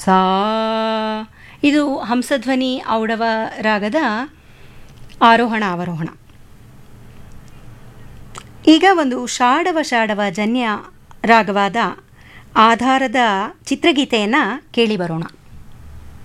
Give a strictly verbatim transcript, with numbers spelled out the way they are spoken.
ಸಾ ಇದು ಹಂಸಧ್ವನಿ ಔಡವ ರಾಗದ ಆರೋಹಣ ಅವರೋಹಣ. ಈಗ ಒಂದು ಶಾಡವ ಶಾಡವ ಜನ್ಯ ರಾಗವಾದ ಆಧಾರದ ಚಿತ್ರಗೀತೆಯನ್ನು ಕೇಳಿ ಬರೋಣ.